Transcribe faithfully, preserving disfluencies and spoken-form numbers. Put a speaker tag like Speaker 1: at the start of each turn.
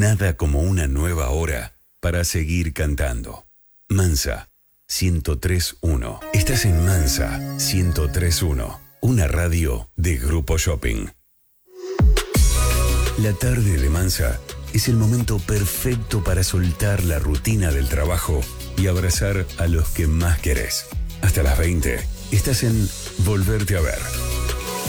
Speaker 1: Nada como una nueva hora para seguir cantando. Mansa, ciento tres punto uno. Estás en Mansa, ciento tres punto uno. Una radio de Grupo Shopping. La tarde de Mansa es el momento perfecto para soltar la rutina del trabajo y abrazar a los que más querés. Hasta las veinte, estás en Volverte a Ver.